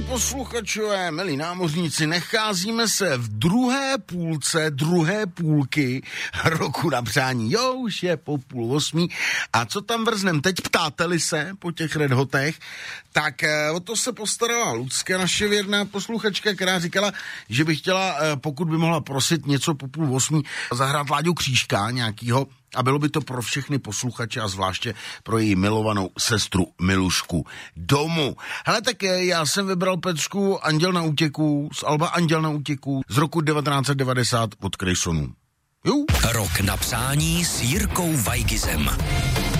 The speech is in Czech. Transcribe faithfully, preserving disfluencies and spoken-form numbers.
Milí posluchačové, milí námořníci, nacházíme se v druhé půlce, druhé půlky roku na přání. Jo, už je po půl osmí. A co tam vrznem teď, ptáte-li se po těch Red Hotech, tak e, o to se postarala Lucka, naše věrná posluchačka, která říkala, že by chtěla, e, pokud by mohla prosit něco po půl osmí, zahrát Láďu Křížka nějakýho, a bylo by to pro všechny posluchače a zvláště pro její milovanou sestru Milušku domů. Hele, tak já jsem vybral pecku Anděl na útěku z alba Anděl na útěku z roku devatenáct set devadesát od Krejsonů. Jo? Rok na přání s Jirkou Weigizem.